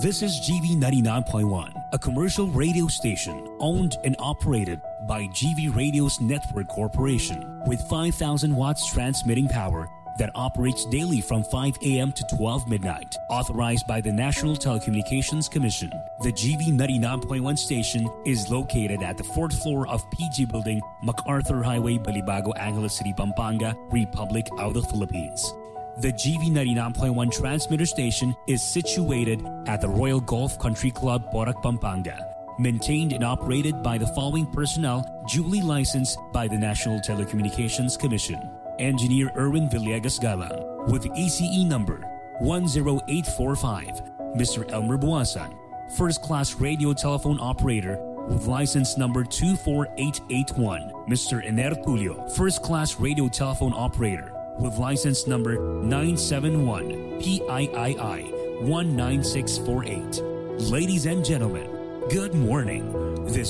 This is GV 99.1, a commercial radio station owned and operated by GV Radio's Network Corporation with 5,000 watts transmitting power that operates daily from 5 a.m. to 12 midnight. Authorized by the National Telecommunications Commission. The GV 99.1 station is located at the 4th floor of PG Building, MacArthur Highway, Balibago, Angeles City, Pampanga, Republic of the Philippines. The GV 99.1 transmitter station is situated at the Royal Golf Country Club, Porac, Pampanga. Maintained and operated by the following personnel duly licensed by the National Telecommunications Commission. Engineer Erwin Villegas Galang with ECE number 10845. Mr. Elmer Buasan, First Class Radio Telephone Operator with license number 24881. Mr. Ener Tulio, First Class Radio Telephone Operator with license number 971 PIII 19648. Ladies and gentlemen, good morning. This